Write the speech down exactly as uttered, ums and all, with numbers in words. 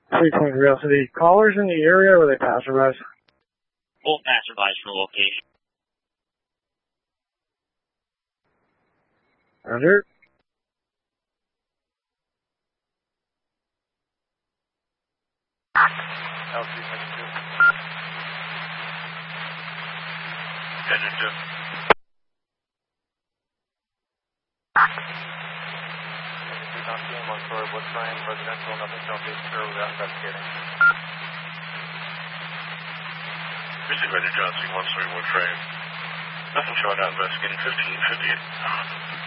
three twenty Real City. Callers in the area, or were they passerbys? Both passerbys for location. Roger. L three seventy-two. Engine two. One story, Wood Bryan, residential, nothing southeast, sure, without investigating. Music Ranger Johnson, one story, Wood Frame. Nothing showing out investigating, fifteen fifty-eight.